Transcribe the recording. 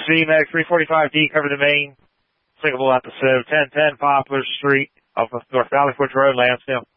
Z-Mag 345D, cover the main. Sinkable episode 1010 Poplar Street off of North Valley Forge Road, Lansdale.